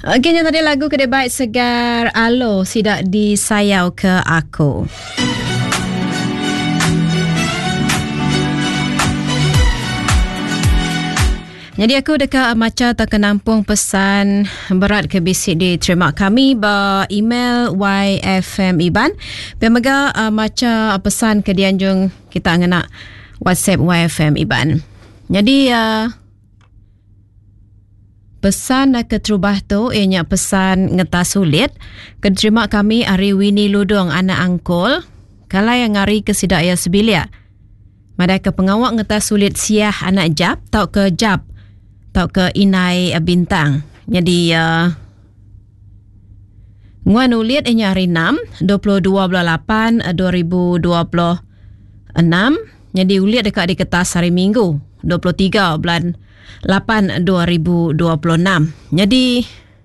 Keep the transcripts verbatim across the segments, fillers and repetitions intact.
Okey, yang tadi lagu Kedai Baik Segar Alo Sidak Disayau Ke Aku. Jadi aku dekat maca tak kenampung pesan berat ke bisik di terima kami ba email y f m iban pemega uh, maca pesan ke dianjung kita ngena WhatsApp Y F M iban. Jadi uh, pesan ke terubah tu ianya pesan ngeta sulit ke terima kami Ari Winnie Ludong anak angkol kalau yang ngari ke sidaya sebilia. Madai ke pengawak ngeta sulit siah anak jap tau ke jap tau ke inai bintang. Jadi uh, nguan uliat inya hari enam dua puluh dua bulan lapan dua ribu dua puluh enam. Jadi uliat dekat di kertas hari Minggu dua puluh tiga bulan lapan dua ribu dua puluh enam. Jadi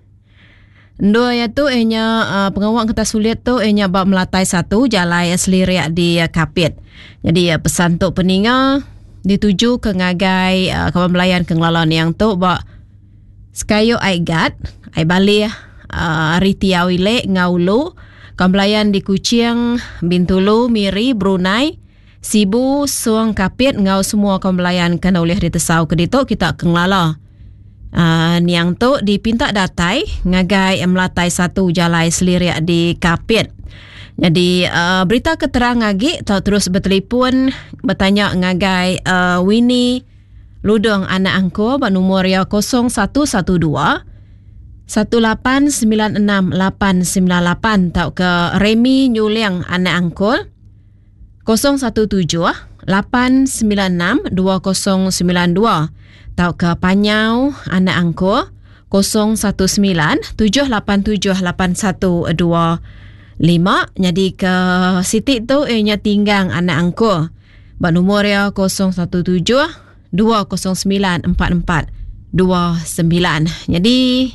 dua ya tu inya uh, pengawak kertas uliat tu inya bab melatai satu jalai seliriak di uh, Kapit. Jadi uh, pesan tu peninga dituju ke ngagai uh, kawan melayan ke ngelalon yang tu bak sekayo ai gat ai bali uh, ritiau ile ngaulu kawan melayan di Kuching, Bintulu, Miri, Brunei, Sibu, Suang, Kapit ngau semua kawan melayan kena oleh ditesau ke ditu kita ke ngelala uh, niang tu dipinta datai ngagai melatai satu jalai seliriak di Kapit. Jadi uh, berita keterang lagi tau terus bertelefon bertanya ngagai uh, Winnie Ludong anak angko nomor ya kosong satu satu dua satu lapan sembilan enam lapan sembilan lapan tau ke Remy Nyuliang anak angko kosong satu tujuh lapan sembilan enam dua kosong sembilan dua tau ke Panyau anak angko kosong satu sembilan tujuh lapan tujuh lapan satu dua lima. Jadi ke Siti tu ianya tinggang anak angko ba nomor ya kosong satu tujuh dua kosong sembilan empat empat dua sembilan. Jadi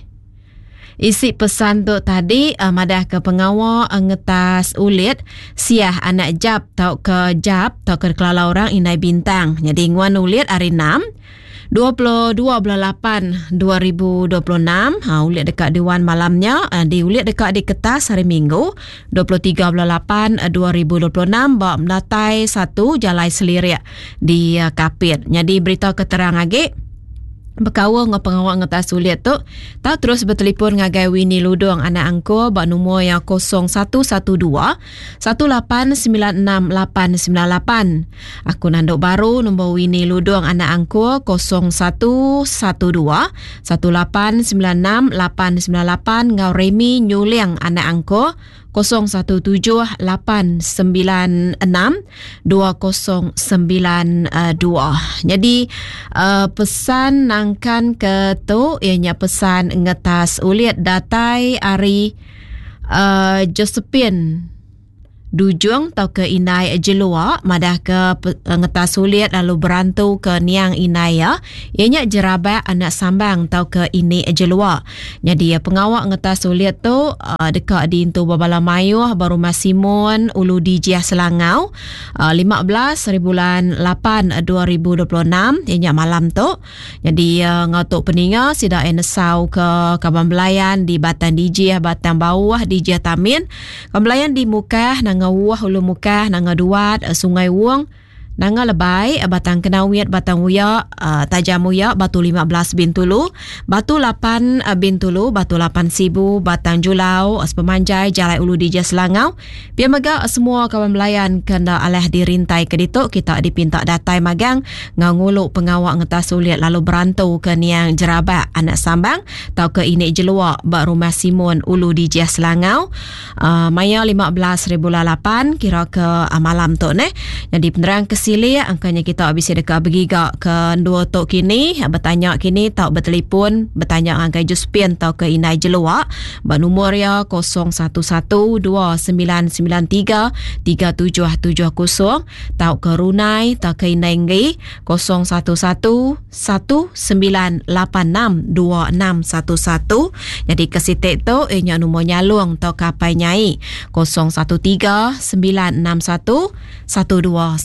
isi pesan tu tadi uh, madah ke pengawal uh, ngetas ulit siah anak jap tau ke jap tau ke kelala orang inai bintang. Jadi nguan ulit hari enam dua puluh dua bulan lapan dua ribu dua puluh enam. Ha, ulit dekat Dewan malamnya uh, di ulit dekat di kertas hari Minggu dua puluh tiga bulan lapan dua ribu dua puluh enam bab melatai satu jalai seliriak di uh, Kapit. Jadi berita keterang lagi berkawa dengan pengawal ngetas ulit tu tak terus bertelefon ngagai Winnie Ludong anak angko bak nombor yang kosong satu satu dua satu lapan sembilan enam lapan sembilan lapan. Aku nanduk baru nombor Winnie Ludong anak angko kosong satu satu dua satu lapan sembilan enam lapan sembilan lapan ngau Remy Nyuliang anak angko kosong satu tujuh lapan sembilan enam dua kosong sembilan dua. Jadi uh, pesan nangkan ke tu ianya pesan ngetas uliat datai ari uh, Josephine Dujung tau ke inai jelua madah ke ngetas sulit lalu berantu ke niang inai ya ianya jerabak anak sambang tau ke ini jelua. Jadi pengawak ngetas sulit tu uh, dekat di Intu Babala Mayuh baru Masimun Ulu Dijiah Selangau uh, lima belas bulan lapan dua ribu dua puluh enam ianya malam tu. Jadi uh, ngatuk peninga sida enesau ke Kaban Belayan di Batan Dijiah Batan Bawah Dijiah Tamin Kaban Belayan di Mukah nang Wah Hulu Mukah nanga Duat Sungai Wong nanga Lebay Batang Kenawiat Batang Uya uh, Tajam Uya Batu lima belas Bintulu Batu lapan uh, Bintulu Batu lapan Sibu Batang Julau Sepemanjai Jalai Ulu Dijiah Selangau biar mega semua kawan melayan kena alih dirintai ke dituk kita dipinta datai magang ngangulu pengawak ngetas sulit lalu berantau ke niang jerabak anak sambang tau ke ini jelua bak Rumah Simun Ulu Dijiah Selangau uh, maya lima belas bulan lapan kira ke uh, malam tu ne. Jadi penerang ke sili angkanya kita habis dekat bergiga ke dua tok kini bertanya kini tak bertelefon bertanya angkai Juspin tau ke inai jelua ba nomor ya kosong satu satu dua sembilan sembilan tiga tiga tujuh tujuh kosong tau ke Runai tau ke inai ngi kosong satu satu satu sembilan lapan enam dua enam satu satu. Jadi ke sitik tu ianya nomor nyalung tau kapai nyai kosong satu tiga sembilan enam satu satu dua satu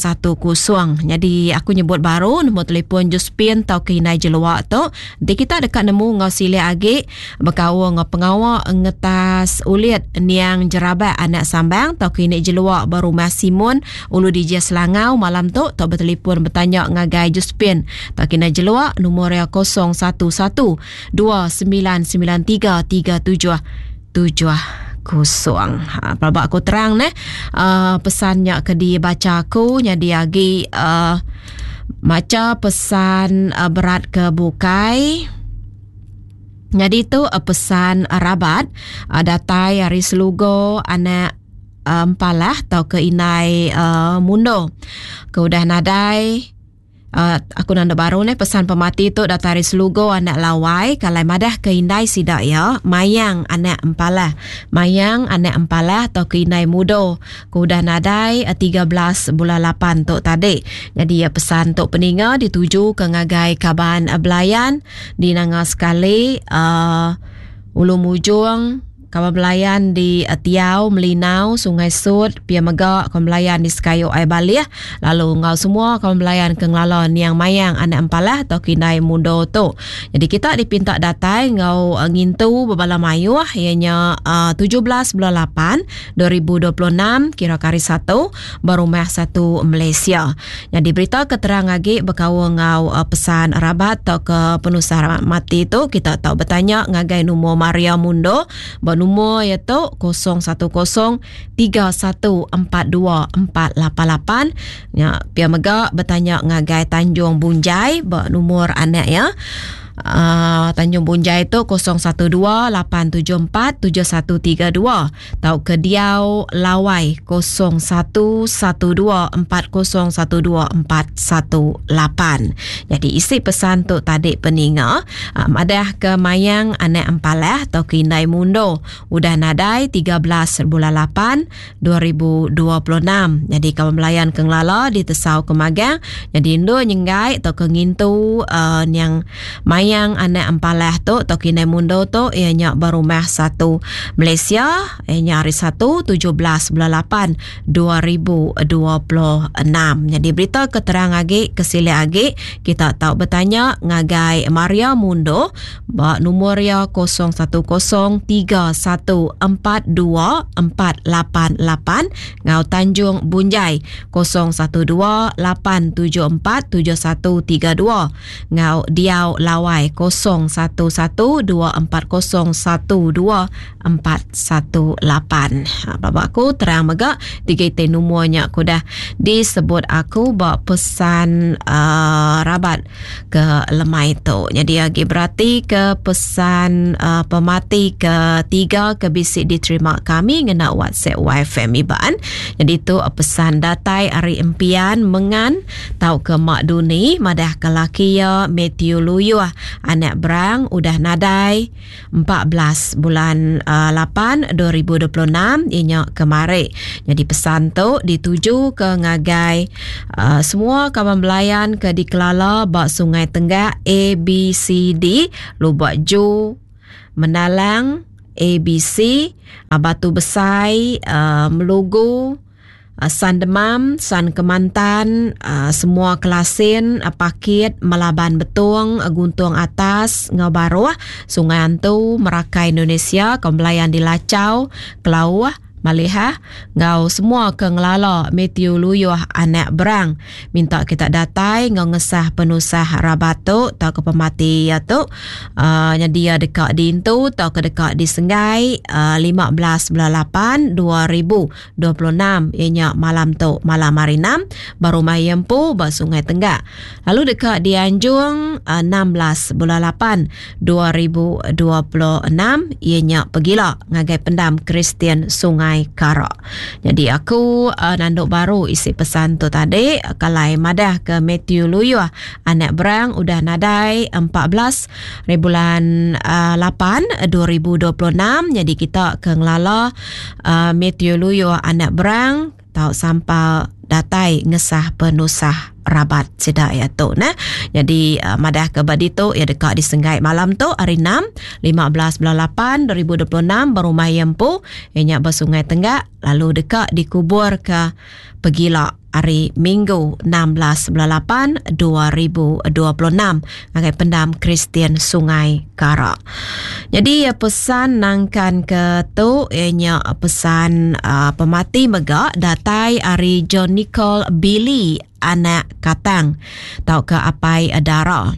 kosong. Jadi aku nyebut baru nombor telefon Josephine tau kinai jeluak tu. Nanti kita dekat nemu ngau sile agi berkawa ngau pengawak ngetas ulit niang jerabat anak sambang tau kinai jeluak baru Masimun ulu di J Selangau malam tu tau bertelefon bertanya ngagai Josephine tau kinai jeluak nombor yang kosong satu satu dua sembilan sembilan tiga tiga tujuh tujuh kosong. Ha, pelabak aku terang ne uh, pesannya ke dia baca aku jadi lagi uh, maca pesan uh, berat ke bukai. Jadi tu uh, pesan uh, rabat uh, datai hari selugo anak uh, empalah tau ke inai uh, mundo. Keudah nadai Uh, aku nanda baru ni pesan pemati tu datari selugo anak lawai kalai madah ke indai sidak ya mayang anak empalah mayang anak empalah atau ke indai mudo kudah nadai uh, tiga belas bulan lapan tu tadi. Jadi ya pesan tu peninga dituju ke ngagai kaban uh, belayan di nanga sekali uh, ulu mujung kawan belayan di uh, Tiau, Melinau, Sungai Sud, Pia Megak, kawan belayan di Sekayo Ai Balih. Lalu ngau semua kawan belayan ke Ngelalon Niang Mayang anak empalah atau kinai mundo tu. Jadi kita dipinta datai ngau uh, ngintu berbala mayuh ianya uh, tujuh belas bulan lapan dua ribu dua puluh enam kira kari satu Barumah satu Malaysia. Jadi berita keterang lagi berkawa ngau uh, pesan rabat atau ke penusah mati tu kita tahu bertanya ngagai nombor Maria Mundo nombor iaitu kosong satu kosong tiga satu empat dua empat lapan lapan. Ya, Pia Megak bertanya ngagai Tanjung Bunjai bernomor anak ya. Uh, Tanjung Bunjai itu kosong satu dua lapan tujuh empat tujuh satu tiga dua. Tau ke Diau Lawai kosong satu satu dua empat kosong satu dua empat satu lapan. Jadi isi pesan tu tadi peninga uh, madah ke mayang anak empalah atau ke indai mundo udah nadai tiga belas bulan lapan dua ribu dua puluh enam. Jadi kawan melayan ke Ngelala di Tesau ke Magang. Jadi indo nyenggai atau ke ngintu uh, yang mayang yang anak empalah tu atau kinai mundo tu ianya Barumah satu Malaysia ianya hari satu tujuh belas bulan lapan dua ribu dua puluh enam. Jadi berita keterang lagi kesile lagi kita tahu bertanya ngagai Maria Mundo ba nombor ya kosong satu kosong tiga satu empat dua empat lapan lapan ngau Tanjung Bunjai kosong satu dua lapan tujuh empat tujuh satu tiga dua ngau Diau Lawai kosong satu satu dua empat kosong satu dua empat satu lapan. Bapak aku terang megak tiga te nomornya aku dah disebut aku bawa pesan uh, rabat ke lemai tu. Jadi lagi berarti ke pesan uh, pemati ketiga ke bisik diterima kami ngena WhatsApp Wi-Fi Ibaan. Jadi tu uh, pesan datai Ari Empian mengan tau ke Mak Duni madah ke laki ya Matthew Luyu anak berang udah nadai empat belas bulan uh, lapan dua ribu dua puluh enam ianya kemari. Jadi pesan tu dituju ke ngagai uh, semua kawan belayan ke di Kelala bak Sungai Tenggak A B C D Lubak Ju Menalang A B C uh, Batu Besai uh, Melugu Uh, San Demam, San Kemantan, uh, semua Kelasin, uh, Pakit, Melaban Betung, uh, Guntung Atas, Ngau Baruah, Sungai Antu, Merakai Indonesia, Kembelayan di Lacau, Kelauah, Maliha, ngau semua ke Ngelala Matthew Luyuh anak berang minta kita datai ngau ngesah penusah rabat tu tau ke pemati ya tu uh, dia dekat di Intu tau ke dekat di Senggai uh, lima belas bulan lapan dua ribu dua puluh enam ianya malam tu malam hari enam baru Mayempu ba Sungai Tenggak. Lalu dekat di Anjung uh, enam belas bulan lapan dua ribu dua puluh enam ianya Pegila ngagai pendam Kristian Sungai Karak. Jadi aku uh, nanduk baru isi pesan tu tadi kalai madah ke Matthew Luyuh anak berang udah nadai empat belas bulan uh, lapan dua ribu dua puluh enam. Jadi kita ke Ngelala uh, Matthew Luyuh anak berang tau sampai datai ngesah penusah rabat sedak ya tu nah. Jadi uh, madah ke badi tu ya dekat di Senggai malam tu hari enam lima belas bulan lapan dua ribu dua puluh enam baru Mayempu ianya Bersungai Tenggak lalu dekat dikubur ke Pegila hari Minggu enam belas bulan lapan dua ribu dua puluh enam ngagai pendam Kristian Sungai Karak. Jadi ya, pesan nangkan ke tu ianya pesan uh, pemati megak datai hari John Nicole Billy anak katang tau ke apai adara.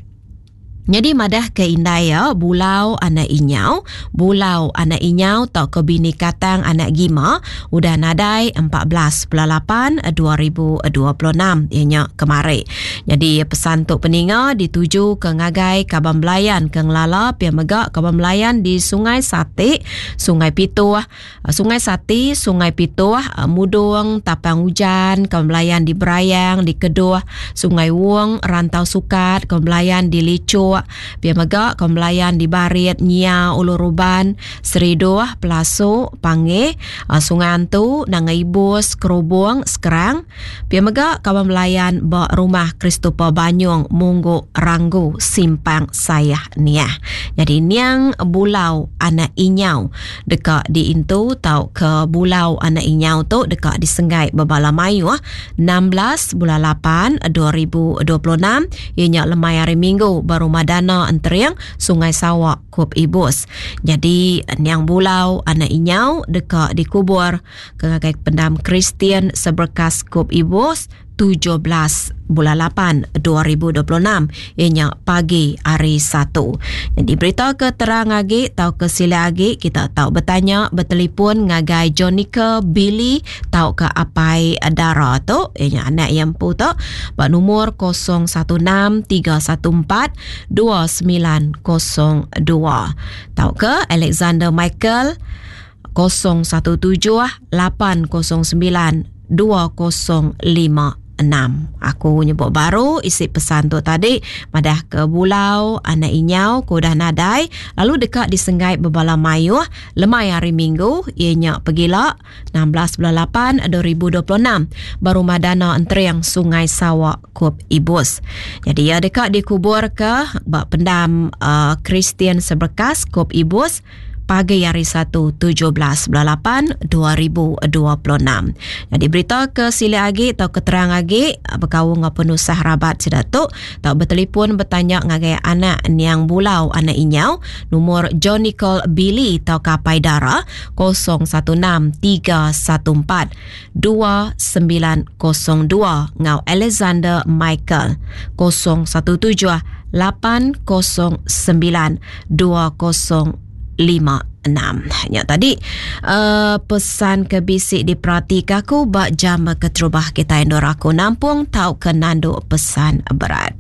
Jadi madah ke indaya bulau anak inyau, bulau anak inyau tau ke bini katang anak gima udah nadai empat belas bulan lapan dua ribu dua puluh enam ianya kemari. Jadi pesan tok peninga dituju ke ngagai Kaban Belayan ke ngelala pia megak Kaban Belayan di Sungai Sati, Sungai Pituah, Sungai Sati, Sungai Pituah, Mudung, Tapang Hujan, Kaban Belayan di Berayang, di Keduh, Sungai Wong, Rantau Sukat, Kaban Belayan di Licur, Pia Megak, Kaum Belayan di Barit, Nyia, Uluruban, Seridoh, Pelaso, Pange, Sungai Antu, Nangai Bus, Kerubung, Sekerang. Pia Megak, Kaum Belayan Bak Rumah Kristopa Banyung, Munggu, Ranggu, Simpang Sayah Niah. Jadi niang bulau anak inyau dekat di Intu tau ke bulau anak inyau tu dekat di Sengai Babala Mayu enam belas bulan lapan dua ribu dua puluh enam ianya lemai hari Minggu baru Madana Anteriang Sungai Sawak Kup Ibus. Jadi niang bulau anak inyau dekat dikubur ke ngagai pendam Kristian Seberkas Kup Ibus tujuh belas bulan lapan dua ribu dua puluh enam ianya pagi hari satu. Jadi berita keterang agi tau ke sila agi kita tahu bertanya bertelefon ngagai Jonica Billy tau ke apai dara tu ianya anak yang pu tu ba nomor kosong satu enam tiga satu empat dua sembilan kosong dua. Tau ke Alexander Michael kosong satu tujuh lapan kosong sembilan dua kosong lima enam. Aku nyebut baru isi pesan tu tadi madah ke bulau anak inyau ku dah nadai lalu dekat di Sengai Babala Mayu lemai hari Minggu ianya pegila enam belas bulan lapan dua ribu dua puluh enam baru Madana Anteriang Sungai Sawak Kup Ibus. Jadi ya dekat dikubur ke bak pendam uh, Kristian Seberkas Kup Ibus pagi hari satu tujuh belas bulan lapan dua ribu dua puluh enam. Jadi berita ke sila agi atau keterang agi berkawung ngapa penusah rabat sedatuk tau bertelefon bertanya ngagai anak niang bulau anak inyau nomor John Nicole Billy tau kapai dara kosong satu enam tiga satu empat dua sembilan kosong dua ngau Alexander Michael kosong satu tujuh lapan kosong sembilan dua kosong lima enam. Hanya tadi uh, pesan ke bisik diperhatikan aku bak jam keterubah kita yang doraku nampung tau ke nanduk pesan berat.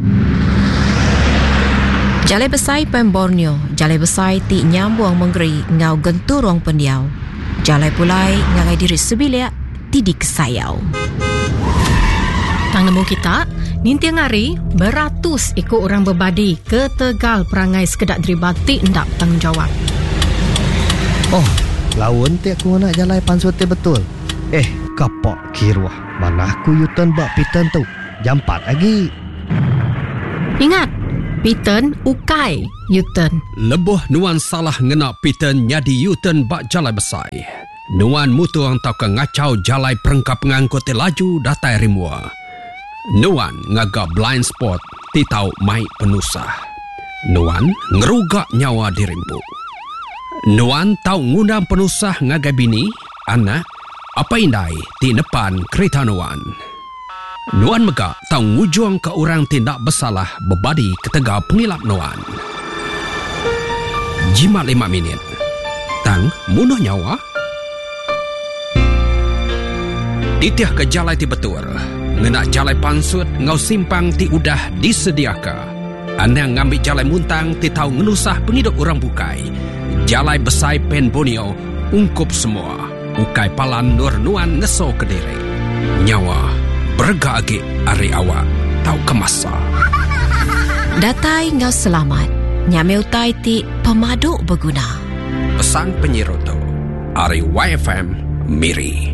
Jalai besai Pem Borneo, jalai besai ti nyambung menggeri ngau genturong pendiau. Jalai pulai ngagai diri sebilia tidik sayau. Tang nemu kita, nintiang hari beratus ikut orang berbadi ke Tegal perangai sekedak deribati ndak tanggungjawab. Oh, lawan ti aku nak jalai pansute betul. Eh, kapak kiruah. Mana aku yutan bak pitan tu. Jam empat lagi. Ingat, pitan ukai yutan. Lebuh nuan salah ngena pitan nyadi yutan bak jalai besai. Nuan mutu ang tau ke ngacau jalai perengkap ngangkut laju datai rimua. Nuan ngaga blind spot ti tau mai penusah. Nuan ngerugak nyawa dirimpu. Nuan tau ngundang penusah ngaga bini, anak, apa indai ti depan kereta Nuan. Nuan megak tau ngujuang ke orang tindak bersalah berbadi ketega pengilap Nuan. Jimat lima minit. Tang munuh nyawa. Titiah ke jalai ti betul. Ngena jalai pansut ngau simpang ti udah disediaka. Anang ngambil jalai muntang ti tau ngenusah penghidup orang bukai. Jalai besai Pen Borneo ungkup semua. Ukai palan nur nuan ngeso kediri. Nyawa berga agi ari awak tau kemasa. Datai ngau selamat. Nyame utai ti pemadu berguna. Pesan penyirutu Ari Y F M Miri.